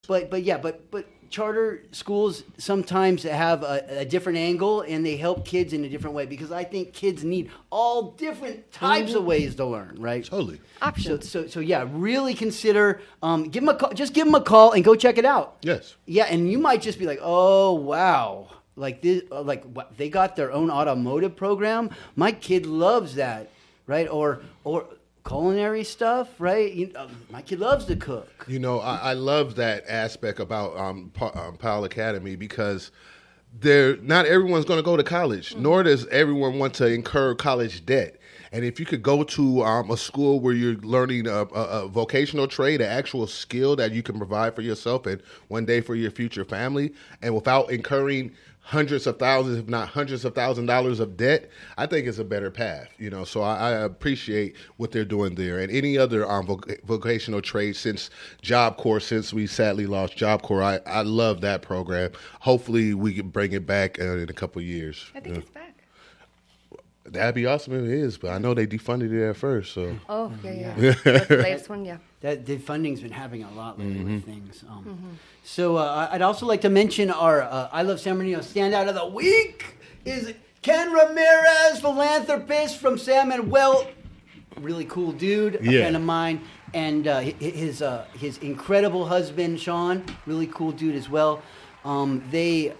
But charter schools sometimes have a different angle, and they help kids in a different way, because I think kids need all different types of ways to learn, right? Totally. Options. So yeah, really consider, give them a call, just give them a call and go check it out. Yes. Yeah, and you might just be like, oh, wow. Like this, what, they got their own automotive program. My kid loves that, right? Or culinary stuff, right? My kid loves to cook. I love that aspect about Powell Academy, because not everyone's going to go to college, nor does everyone want to incur college debt. And if you could go to a school where you're learning a vocational trade, an actual skill that you can provide for yourself and one day for your future family, and without incurring hundreds of thousands, if not hundreds of $1,000s of debt, I think it's a better path. So I appreciate what they're doing there. And any other vocational trade, since Job Corps, since we sadly lost Job Corps, I love that program. Hopefully we can bring it back in a couple of years. I think it's back. That'd be awesome if it is, but I know they defunded it at first. So. Oh, yeah. That's the latest one, yeah. The funding's been happening a lot lately with things. So I'd also like to mention our I Love San Bernardino standout of the week is Ken Ramirez, philanthropist from San Manuel. Really cool dude, a friend of mine. And his incredible husband, Sean, really cool dude as well. They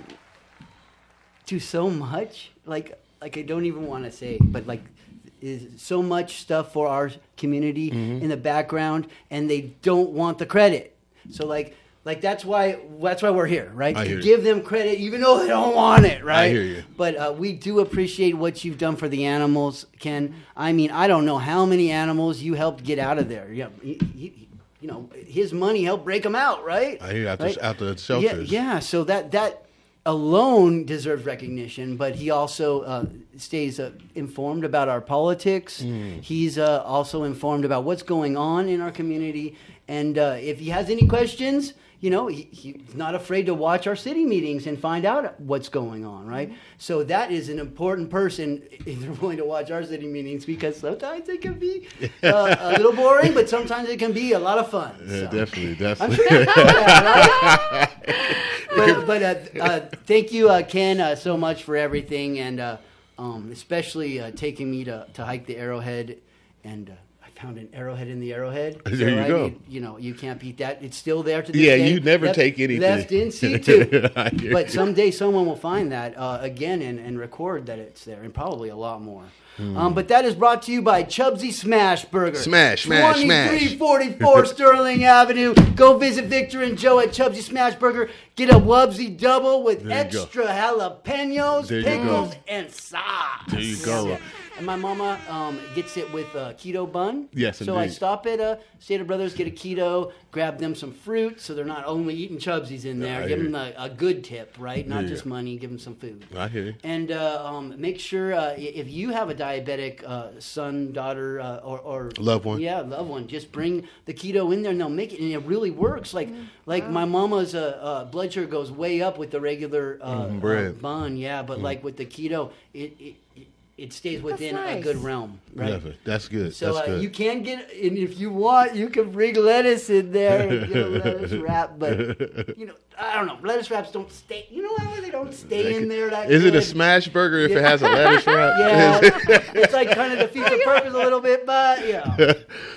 do so much, like I don't even want to say, but is so much stuff for our community in the background, and they don't want the credit. So that's why we're here, right? To give them credit, even though they don't want it, right? I hear you. But we do appreciate what you've done for the animals, Ken. I mean, I don't know how many animals you helped get out of there. Yeah, his money helped break them out, right? I hear out the shelters. Yeah. So that alone deserves recognition, but he also stays informed about our politics. He's also informed about what's going on in our community. And if he has any questions, he's not afraid to watch our city meetings and find out what's going on, right? So that is an important person if they're willing to watch our city meetings, because sometimes it can be a little boring, but sometimes it can be a lot of fun. Yeah, so. Definitely. I'm sure you know that, right? But thank you, Ken, so much for everything, and especially taking me to hike the Arrowhead, and I found an arrowhead in the Arrowhead. There you go. You can't beat that. It's still there to this day. day. You never take anything. Left in situ. But someday someone will find that again and record that it's there, and probably a lot more. But that is brought to you by Chubsy Smash Burger. Smash. 2344 Sterling Avenue. Go visit Victor and Joe at Chubsy Smash Burger. Get a Wubsy double with extra jalapenos, pickles, and sauce. There you go. Yeah. And my mama gets it with a keto bun. Yes, so I stop at Stater Brothers, get a keto, grab them some fruit, so they're not only eating Chubsies in there. Give them a good tip, right? Not just money. Give them some food. I hear you. And make sure if you have a diabetic son, daughter, or loved one, loved one, just bring the keto in there, and they'll make it, and it really works. Like my mama's blood sugar goes way up with the regular bread bun, but like with the keto, it stays within a good realm, right? That's good. So that's good. you can get, and if you want, you can bring lettuce in there and get a lettuce wrap. But I don't know, lettuce wraps don't stay. You know how they don't stay in there that Is good? It a smash burger if it has a lettuce wrap? Yeah, it's like kind of defeats the purpose a little bit, but yeah.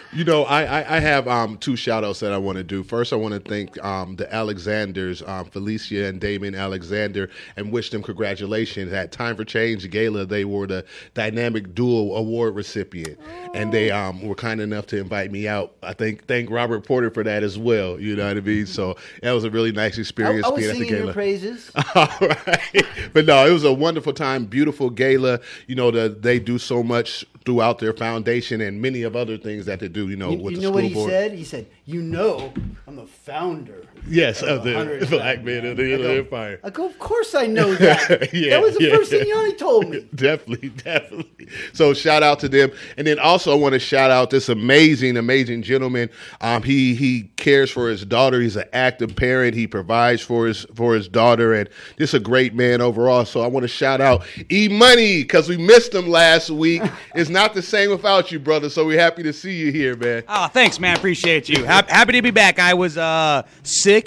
I have two shout outs that I want to do. First, I want to thank the Alexanders, Felicia and Damon Alexander, and wish them congratulations. At Time for Change Gala, they were the Dynamic Duo Award recipient, and they were kind enough to invite me out. I thank Robert Porter for that as well. You know what I mean? So that was a really nice experience. I was being at the singing gala. your praises. All right. But no, it was a wonderful time, beautiful gala. They do so much throughout their foundation and many of other things that they do, with the school board. You know what he said? He said, I'm the founder. Yes, of the Black Men of the Inland Empire. I go, of course I know that. That was the first thing Yanni told me. Definitely. So shout out to them. And then also I want to shout out this amazing gentleman. He cares for his daughter. He's an active parent. He provides for his daughter, and just a great man overall. So I want to shout out E-Money, because we missed him last week. It's not the same without you, brother. So we're happy to see you here, man. Oh, thanks, man. Appreciate you. How happy to be back. I was sick.